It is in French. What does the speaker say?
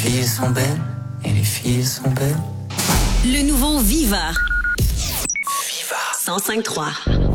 filles sont belles, et les filles sont belles. Le nouveau Viva. Viva. 105.3.